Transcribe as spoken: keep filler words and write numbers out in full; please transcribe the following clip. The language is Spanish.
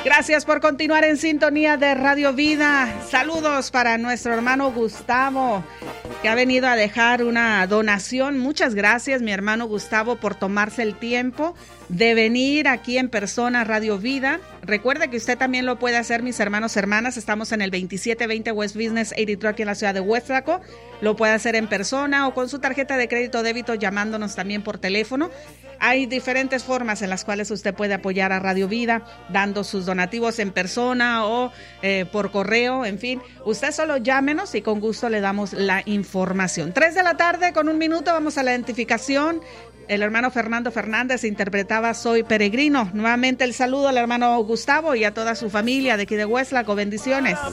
Gracias por continuar en sintonía de Radio Vida. Saludos para nuestro hermano Gustavo, que ha venido a dejar una donación. Muchas gracias, mi hermano Gustavo, por tomarse el tiempo de venir aquí en persona a Radio Vida. Recuerde que usted también lo puede hacer, mis hermanos, hermanas. Estamos en el veintisiete veinte West Business ochenta y tres aquí en la ciudad de Hueslaco. Lo puede hacer en persona o con su tarjeta de crédito o débito, llamándonos también por teléfono. Hay diferentes formas en las cuales usted puede apoyar a Radio Vida, dando sus donativos en persona o eh, por correo, en fin. Usted solo llámenos y con gusto le damos la información. Tres de la tarde con un minuto, vamos a la identificación. El hermano Fernando Fernández interpretaba Soy Peregrino. Nuevamente el saludo al hermano Gustavo y a toda su familia de aquí de Hueslaco. Bendiciones.